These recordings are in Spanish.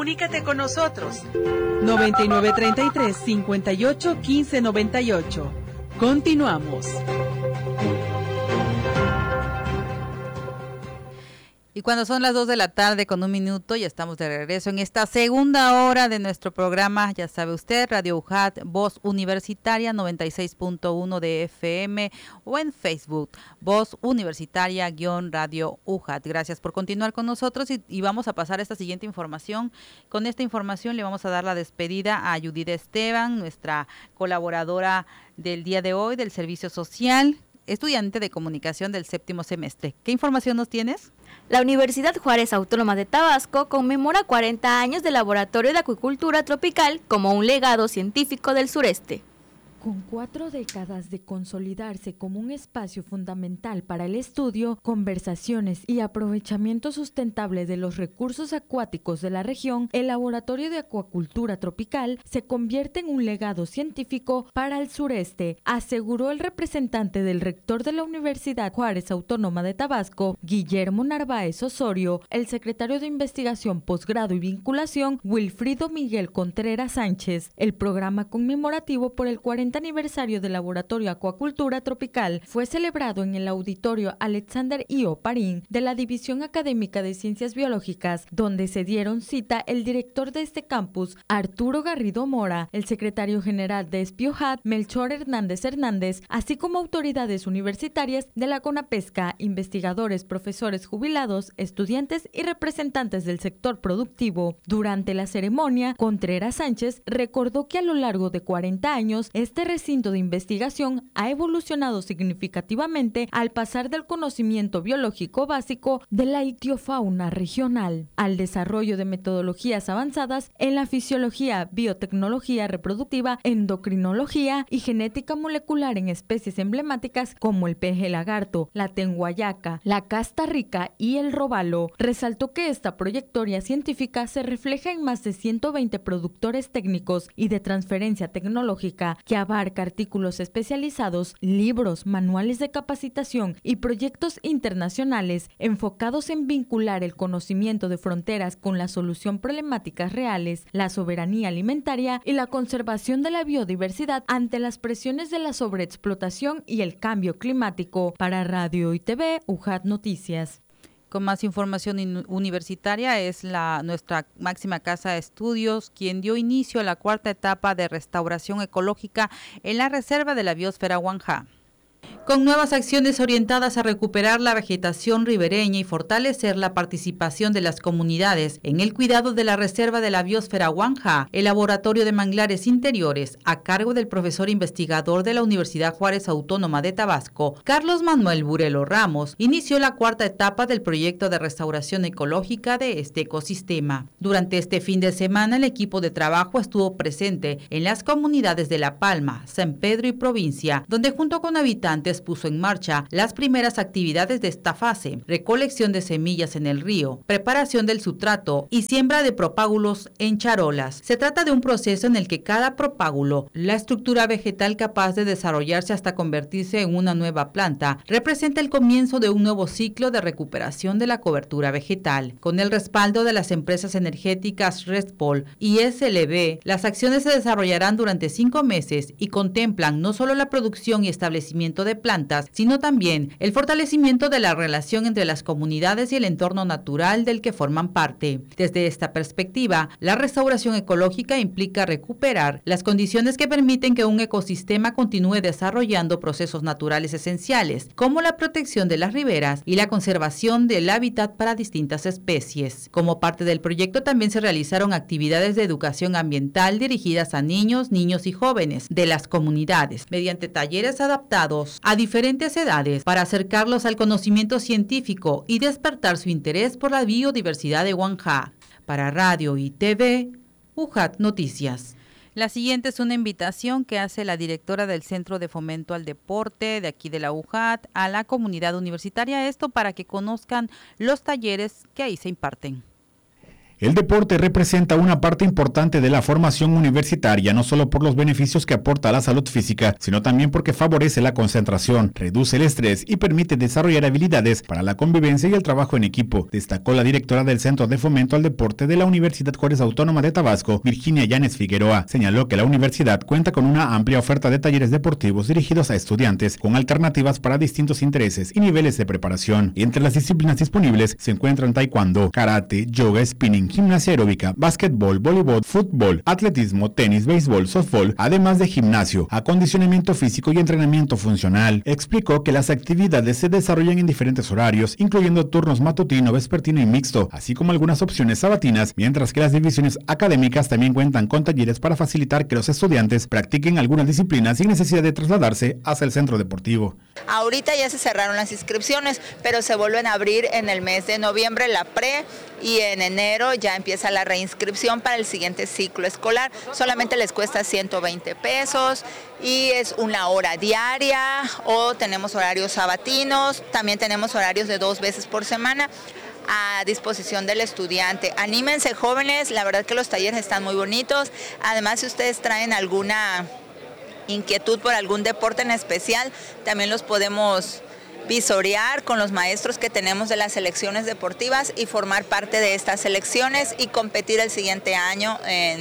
Comunícate con nosotros. 9933-581598. Continuamos. Y cuando son las 2 de la tarde con 1 minuto, ya estamos de regreso en esta segunda hora de nuestro programa, ya sabe usted, Radio UJAT, Voz Universitaria 96.1 de FM o en Facebook, Voz Universitaria-Radio UJAT. Gracias por continuar con nosotros y vamos a pasar a esta siguiente información. Con esta información le vamos a dar la despedida a Judith Esteban, nuestra colaboradora del día de hoy del Servicio Social, estudiante de comunicación del 7º semestre. ¿Qué información nos tienes? La Universidad Juárez Autónoma de Tabasco conmemora 40 años del Laboratorio de Acuicultura Tropical como un legado científico del sureste. Con 4 décadas de consolidarse como un espacio fundamental para el estudio, conversaciones y aprovechamiento sustentable de los recursos acuáticos de la región, el Laboratorio de Acuacultura Tropical se convierte en un legado científico para el sureste, aseguró el representante del rector de la Universidad Juárez Autónoma de Tabasco, Guillermo Narváez Osorio, el secretario de Investigación, Posgrado y Vinculación, Wilfrido Miguel Contreras Sánchez. El programa conmemorativo por el 40 aniversario del Laboratorio Acuacultura Tropical fue celebrado en el auditorio Alexander I.O. Parín de la División Académica de Ciencias Biológicas, donde se dieron cita el director de este campus, Arturo Garrido Mora, el secretario general de Espiohat, Melchor Hernández Hernández, así como autoridades universitarias de la CONAPESCA, investigadores, profesores jubilados, estudiantes y representantes del sector productivo. Durante la ceremonia, Contreras Sánchez recordó que a lo largo de 40 años, este recinto de investigación ha evolucionado significativamente al pasar del conocimiento biológico básico de la ictiofauna regional al desarrollo de metodologías avanzadas en la fisiología, biotecnología reproductiva, endocrinología y genética molecular en especies emblemáticas como el peje lagarto, la tenguayaca, la casta rica y el robalo. Resaltó que esta trayectoria científica se refleja en más de 120 productores técnicos y de transferencia tecnológica que abarca artículos especializados, libros, manuales de capacitación y proyectos internacionales enfocados en vincular el conocimiento de fronteras con la solución de problemáticas reales, la soberanía alimentaria y la conservación de la biodiversidad ante las presiones de la sobreexplotación y el cambio climático. Para Radio y TV, UJAT Noticias. Con más información universitaria es nuestra máxima casa de estudios quien dio inicio a la 4ª etapa de restauración ecológica en la reserva de la biosfera Huanjá. Con nuevas acciones orientadas a recuperar la vegetación ribereña y fortalecer la participación de las comunidades en el cuidado de la reserva de la biosfera Huanjá, el Laboratorio de Manglares Interiores, a cargo del profesor investigador de la Universidad Juárez Autónoma de Tabasco, Carlos Manuel Burelo Ramos, inició la 4ª etapa del proyecto de restauración ecológica de este ecosistema. Durante este fin de semana, el equipo de trabajo estuvo presente en las comunidades de La Palma, San Pedro y Provincia, donde junto con habitantes puso en marcha las primeras actividades de esta fase: recolección de semillas en el río, preparación del sustrato y siembra de propágulos en charolas. Se trata de un proceso en el que cada propágulo, la estructura vegetal capaz de desarrollarse hasta convertirse en una nueva planta, representa el comienzo de un nuevo ciclo de recuperación de la cobertura vegetal. Con el respaldo de las empresas energéticas Respol y SLB, las acciones se desarrollarán durante 5 meses y contemplan no solo la producción y establecimiento de plantas, sino también el fortalecimiento de la relación entre las comunidades y el entorno natural del que forman parte. Desde esta perspectiva, la restauración ecológica implica recuperar las condiciones que permiten que un ecosistema continúe desarrollando procesos naturales esenciales, como la protección de las riberas y la conservación del hábitat para distintas especies. Como parte del proyecto también se realizaron actividades de educación ambiental dirigidas a niños y jóvenes de las comunidades, mediante talleres adaptados a diferentes edades para acercarlos al conocimiento científico y despertar su interés por la biodiversidad de Huanjá. Para Radio y TV, UJAT Noticias. La siguiente es una invitación que hace la directora del Centro de Fomento al Deporte de aquí de la UJAT a la comunidad universitaria, esto para que conozcan los talleres que ahí se imparten. El deporte representa una parte importante de la formación universitaria, no solo por los beneficios que aporta a la salud física, sino también porque favorece la concentración, reduce el estrés y permite desarrollar habilidades para la convivencia y el trabajo en equipo, destacó la directora del Centro de Fomento al Deporte de la Universidad Juárez Autónoma de Tabasco, Virginia Llanes Figueroa. Señaló que la universidad cuenta con una amplia oferta de talleres deportivos dirigidos a estudiantes con alternativas para distintos intereses y niveles de preparación. Entre las disciplinas disponibles se encuentran taekwondo, karate, yoga, spinning, gimnasia aeróbica, básquetbol, voleibol, fútbol, atletismo, tenis, béisbol, softball, además de gimnasio, acondicionamiento físico y entrenamiento funcional. Explicó que las actividades se desarrollan en diferentes horarios, incluyendo turnos matutino, vespertino y mixto, así como algunas opciones sabatinas, mientras que las divisiones académicas también cuentan con talleres para facilitar que los estudiantes practiquen algunas disciplinas sin necesidad de trasladarse hacia el centro deportivo. Ahorita ya se cerraron las inscripciones, pero se vuelven a abrir en el mes de noviembre la pre y en enero ya empieza la reinscripción para el siguiente ciclo escolar. Solamente les cuesta 120 pesos y es una hora diaria o tenemos horarios sabatinos, también tenemos horarios de 2 veces por semana a disposición del estudiante. Anímense, jóvenes, la verdad que los talleres están muy bonitos. Además, si ustedes traen alguna inquietud por algún deporte en especial, también los podemos visorear con los maestros que tenemos de las selecciones deportivas y formar parte de estas selecciones y competir el siguiente año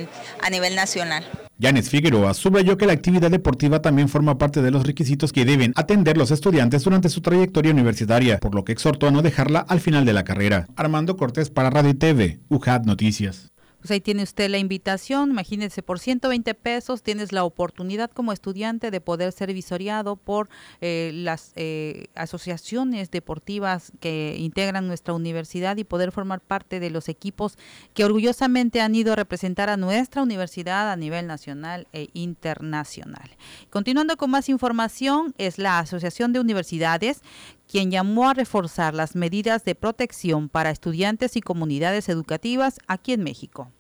a nivel nacional. Llanes Figueroa subrayó que la actividad deportiva también forma parte de los requisitos que deben atender los estudiantes durante su trayectoria universitaria, por lo que exhortó a no dejarla al final de la carrera. Armando Cortés para Radio y TV, UJAT Noticias. Pues ahí tiene usted la invitación, imagínense, por 120 pesos tienes la oportunidad como estudiante de poder ser visoreado por las asociaciones deportivas que integran nuestra universidad y poder formar parte de los equipos que orgullosamente han ido a representar a nuestra universidad a nivel nacional e internacional. Continuando con más información, es la Asociación de Universidades quien llamó a reforzar las medidas de protección para estudiantes y comunidades educativas aquí en México.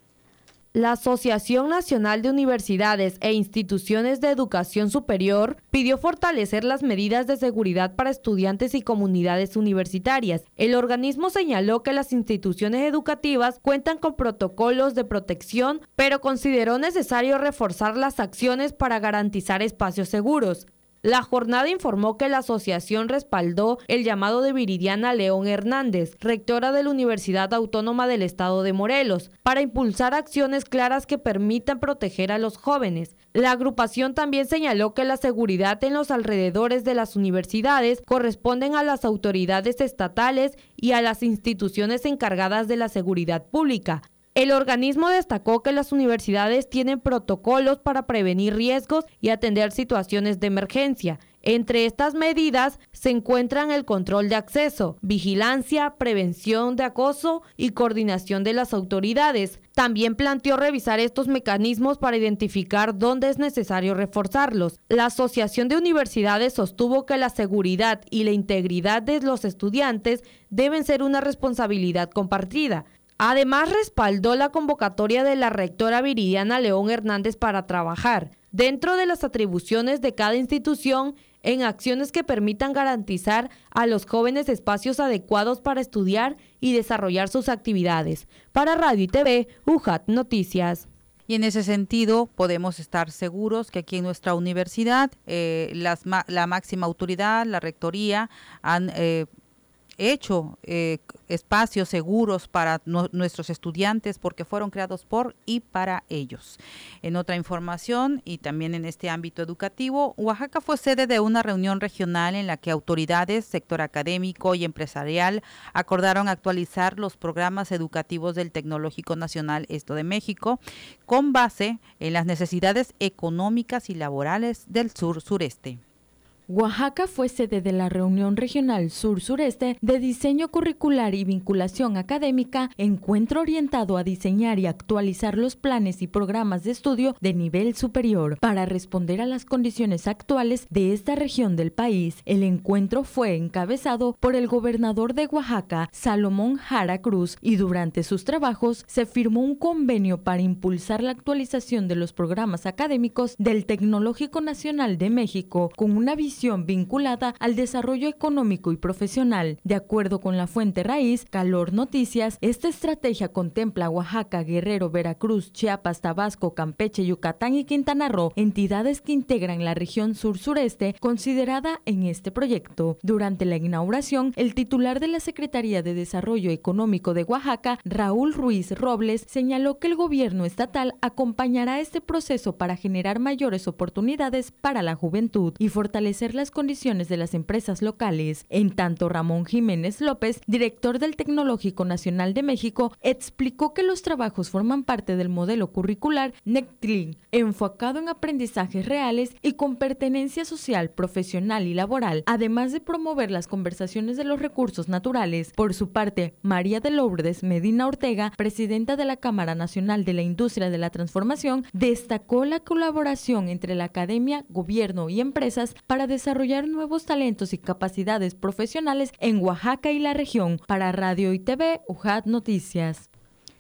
La Asociación Nacional de Universidades e Instituciones de Educación Superior pidió fortalecer las medidas de seguridad para estudiantes y comunidades universitarias. El organismo señaló que las instituciones educativas cuentan con protocolos de protección, pero consideró necesario reforzar las acciones para garantizar espacios seguros. La jornada informó que la asociación respaldó el llamado de Viridiana León Hernández, rectora de la Universidad Autónoma del Estado de Morelos, para impulsar acciones claras que permitan proteger a los jóvenes. La agrupación también señaló que la seguridad en los alrededores de las universidades corresponden a las autoridades estatales y a las instituciones encargadas de la seguridad pública. El organismo destacó que las universidades tienen protocolos para prevenir riesgos y atender situaciones de emergencia. Entre estas medidas se encuentran el control de acceso, vigilancia, prevención de acoso y coordinación de las autoridades. También planteó revisar estos mecanismos para identificar dónde es necesario reforzarlos. La Asociación de Universidades sostuvo que la seguridad y la integridad de los estudiantes deben ser una responsabilidad compartida. Además, respaldó la convocatoria de la rectora Viridiana León Hernández para trabajar, dentro de las atribuciones de cada institución, en acciones que permitan garantizar a los jóvenes espacios adecuados para estudiar y desarrollar sus actividades. Para Radio y TV, UJAT Noticias. Y en ese sentido podemos estar seguros que aquí en nuestra universidad la máxima autoridad, la rectoría, han hecho espacios seguros para nuestros estudiantes porque fueron creados por y para ellos. En otra información y también en este ámbito educativo, Oaxaca fue sede de una reunión regional en la que autoridades, sector académico y empresarial acordaron actualizar los programas educativos del Tecnológico Nacional Esto de México con base en las necesidades económicas y laborales del sur-sureste. Oaxaca fue sede de la reunión regional sur-sureste de diseño curricular y vinculación académica, encuentro orientado a diseñar y actualizar los planes y programas de estudio de nivel superior para responder a las condiciones actuales de esta región del país. El encuentro fue encabezado por el gobernador de Oaxaca, Salomón Jara Cruz, y durante sus trabajos se firmó un convenio para impulsar la actualización de los programas académicos del Tecnológico Nacional de México con una visión visión vinculada al desarrollo económico y profesional. De acuerdo con la fuente raíz, Calor Noticias, esta estrategia contempla Oaxaca, Guerrero, Veracruz, Chiapas, Tabasco, Campeche, Yucatán y Quintana Roo, entidades que integran la región sur-sureste considerada en este proyecto. Durante la inauguración, el titular de la Secretaría de Desarrollo Económico de Oaxaca, Raúl Ruiz Robles, señaló que el gobierno estatal acompañará este proceso para generar mayores oportunidades para la juventud y fortalecer las condiciones de las empresas locales. En tanto, Ramón Jiménez López, director del Tecnológico Nacional de México, explicó que los trabajos forman parte del modelo curricular NECTLIN, enfocado en aprendizajes reales y con pertenencia social, profesional y laboral, además de promover las conversaciones de los recursos naturales. Por su parte, María de Lourdes Medina Ortega, presidenta de la Cámara Nacional de la Industria de la Transformación, destacó la colaboración entre la academia, gobierno y empresas para desarrollar nuevos talentos y capacidades profesionales en Oaxaca y la región. Para Radio y TV, UJAT Noticias.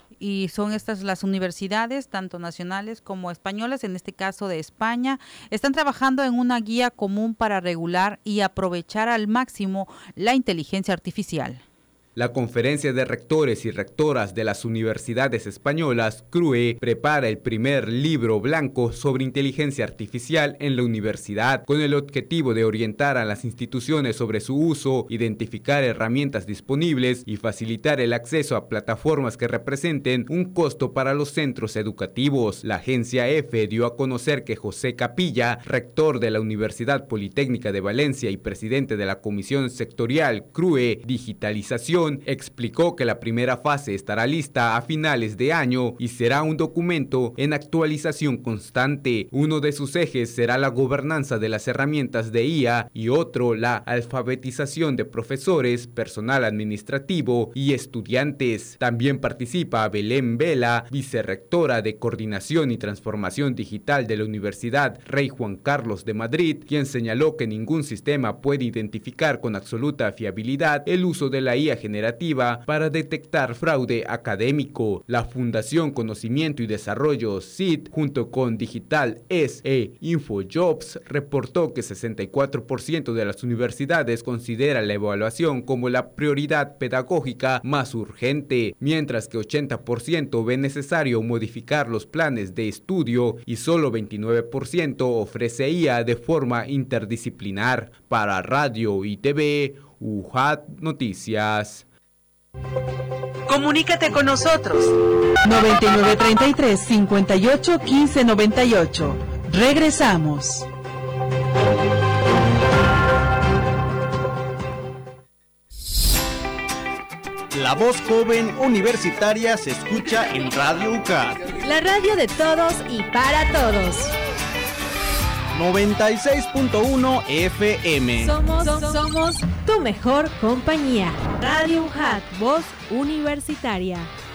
Y son estas las universidades, tanto nacionales como españolas, en este caso de España, están trabajando en una guía común para regular y aprovechar al máximo la inteligencia artificial. La Conferencia de Rectores y Rectoras de las Universidades Españolas, CRUE, prepara el primer libro blanco sobre inteligencia artificial en la universidad, con el objetivo de orientar a las instituciones sobre su uso, identificar herramientas disponibles y facilitar el acceso a plataformas que representen un costo para los centros educativos. La agencia EFE dio a conocer que José Capilla, rector de la Universidad Politécnica de Valencia y presidente de la Comisión Sectorial CRUE Digitalización, explicó que la primera fase estará lista a finales de año y será un documento en actualización constante. Uno de sus ejes será la gobernanza de las herramientas de IA y otro la alfabetización de profesores, personal administrativo y estudiantes. También participa Belén Vela, vicerrectora de Coordinación y Transformación Digital de la Universidad Rey Juan Carlos de Madrid, quien señaló que ningún sistema puede identificar con absoluta fiabilidad el uso de la IA generativa para detectar fraude académico. La Fundación Conocimiento y Desarrollo SID, junto con Digital e InfoJobs, reportó que 64% de las universidades considera la evaluación como la prioridad pedagógica más urgente, mientras que 80% ve necesario modificar los planes de estudio y solo 29% ofrece IA de forma interdisciplinar. Para Radio y TV, UJAT Noticias. Comunícate con nosotros. 9933-581598. Regresamos. La voz joven universitaria se escucha en Radio UJAT. La radio de todos y para todos. 96.1 FM. Somos tu mejor compañía. Radio UJAT, voz universitaria.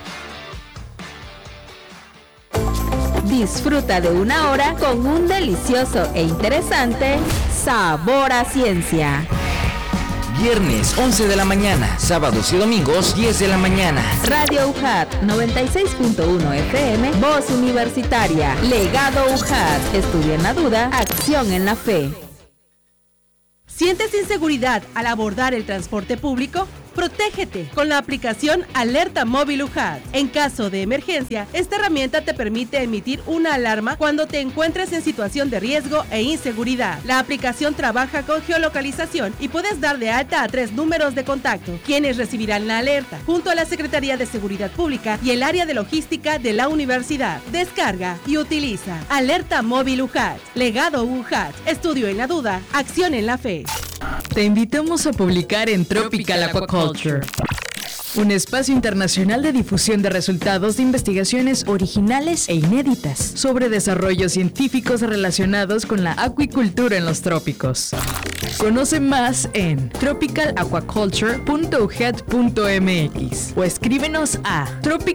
Disfruta de una hora con un delicioso e interesante Sabor a Ciencia. Viernes 11 de la mañana, sábados y domingos 10 de la mañana. Radio UJAT 96.1 FM, voz universitaria. Legado UJAT, estudia en la duda, acción en la fe. ¿Sientes inseguridad al abordar el transporte público? Protégete con la aplicación Alerta Móvil UJAT. En caso de emergencia, esta herramienta te permite emitir una alarma cuando te encuentres en situación de riesgo e inseguridad. La aplicación trabaja con geolocalización y puedes dar de alta a 3 números de contacto, quienes recibirán la alerta, junto a la Secretaría de Seguridad Pública y el área de logística de la universidad. Descarga y utiliza Alerta Móvil UJAT. Legado UJAT. Estudio en la duda, acción en la fe. Te invitamos a publicar en Tropical Aquaculture, un espacio internacional de difusión de resultados de investigaciones originales e inéditas sobre desarrollos científicos relacionados con la acuicultura en los trópicos. Conoce más en tropicalaquaculture.ujat.mx o escríbenos a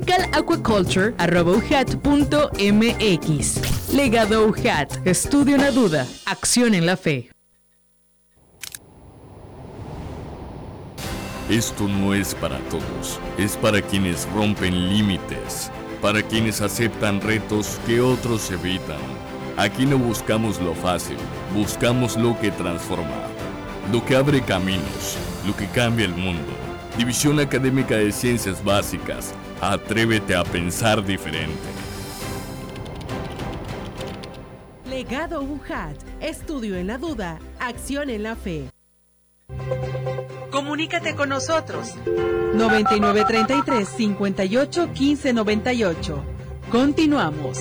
tropicalaquaculture@ujat.mx. Legado UJAT, estudio en la duda, acción en la fe. Esto no es para todos, es para quienes rompen límites, para quienes aceptan retos que otros evitan, Aquí no buscamos lo fácil, buscamos lo que transforma, lo que abre caminos, lo que cambia el mundo. División Académica de Ciencias Básicas, atrévete a pensar diferente. Legado UJAT, estudio en la duda, acción en la fe. Comunícate con nosotros. 9933 58 15 98. Continuamos.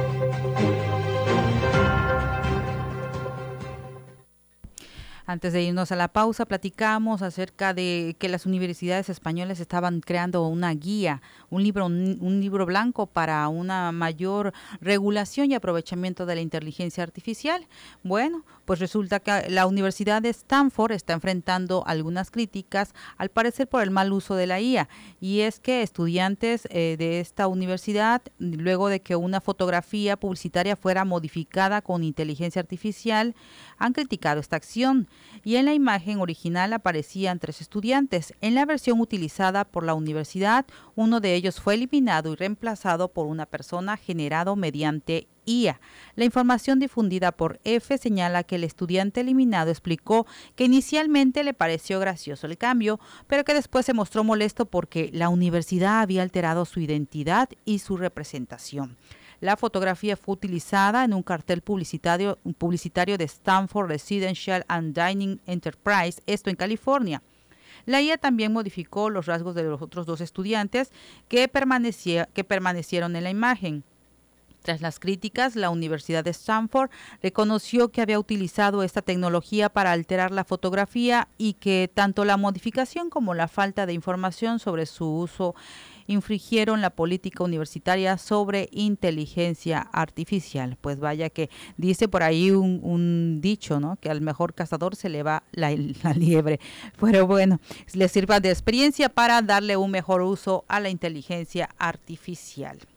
Antes de irnos a la pausa, platicamos acerca de que las universidades españolas estaban creando una guía, un libro blanco para una mayor regulación y aprovechamiento de la inteligencia artificial. Bueno, pues resulta que la Universidad de Stanford está enfrentando algunas críticas, al parecer por el mal uso de la IA. Y es que estudiantes de esta universidad, luego de que una fotografía publicitaria fuera modificada con inteligencia artificial, han criticado esta acción. Y en la imagen original aparecían 3 estudiantes. En la versión utilizada por la universidad, uno de ellos fue eliminado y reemplazado por una persona generado mediante IA. La información difundida por EFE señala que el estudiante eliminado explicó que inicialmente le pareció gracioso el cambio, pero que después se mostró molesto porque la universidad había alterado su identidad y su representación. La fotografía fue utilizada en un cartel publicitario de Stanford Residential and Dining Enterprise, esto en California. La IA también modificó los rasgos de los otros 2 estudiantes que permanecieron en la imagen. Tras las críticas, la Universidad de Stanford reconoció que había utilizado esta tecnología para alterar la fotografía y que tanto la modificación como la falta de información sobre su uso infringieron la política universitaria sobre inteligencia artificial. Pues vaya que dice por ahí un dicho, ¿no? Que al mejor cazador se le va la liebre. Pero bueno, le sirva de experiencia para darle un mejor uso a la inteligencia artificial.